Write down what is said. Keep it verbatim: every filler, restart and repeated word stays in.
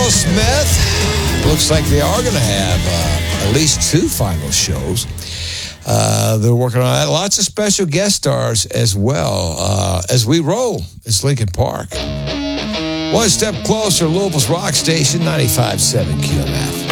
Aerosmith. Looks like they are going to have uh, at least two final shows. Uh, they're working on that. Lots of special guest stars as well. Uh, as we roll, it's Lincoln Park. One step closer, Louisville's Rock Station, ninety-five point seven Q M F.